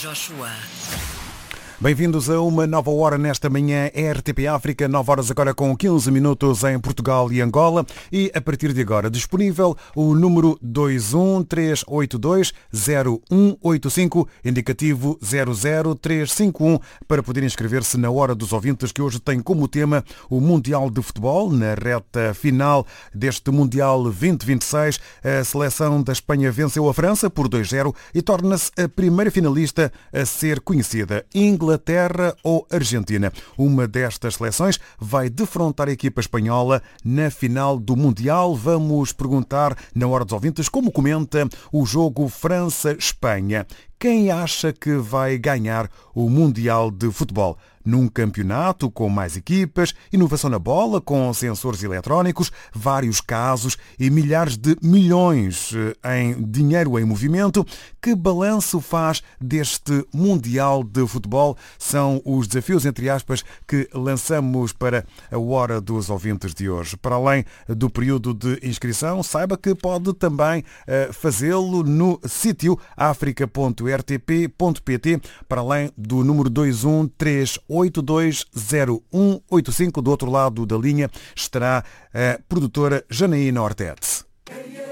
Joshua. Bem-vindos a uma nova hora nesta manhã RTP África, 9 horas agora com 15 minutos em Portugal e Angola e a partir de agora disponível o número 213820185, indicativo 00351, para poder inscrever-se na Hora dos Ouvintes, que hoje tem como tema o Mundial de Futebol. Na reta final deste Mundial 2026, a seleção da Espanha venceu a França por 2-0 e torna-se a primeira finalista a ser conhecida. Inglaterra ou Argentina. Uma destas seleções vai defrontar a equipa espanhola na final do Mundial. Vamos perguntar na Hora dos Ouvintes como comenta o jogo França-Espanha. Quem acha que vai ganhar o Mundial de Futebol? Num campeonato com mais equipas, inovação na bola com sensores eletrónicos, vários casos e milhares de milhões em dinheiro em movimento, que balanço faz deste Mundial de Futebol? São os desafios, entre aspas, que lançamos para a Hora dos Ouvintes de hoje. Para além do período de inscrição, saiba que pode também fazê-lo no sítio africa.rtp.pt, para além do número 213820185. Do outro lado da linha estará a produtora Janaína Ortete.